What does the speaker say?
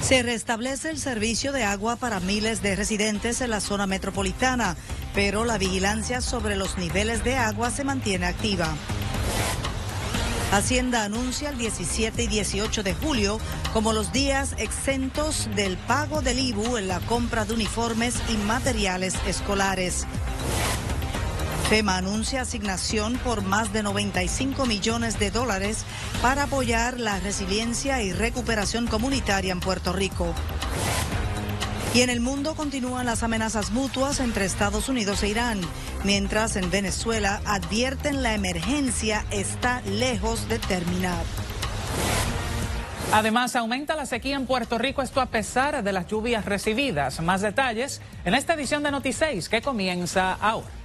Se restablece el servicio de agua para miles de residentes en la zona metropolitana, pero la vigilancia sobre los niveles de agua se mantiene activa. Hacienda anuncia el 17 y 18 de julio como los días exentos del pago del IVU en la compra de uniformes y materiales escolares. FEMA anuncia asignación por más de 95 millones de dólares para apoyar la resiliencia y recuperación comunitaria en Puerto Rico. Y en el mundo continúan las amenazas mutuas entre Estados Unidos e Irán, mientras en Venezuela advierten la emergencia está lejos de terminar. Además, aumenta la sequía en Puerto Rico, esto a pesar de las lluvias recibidas. Más detalles en esta edición de Noti6 que comienza ahora.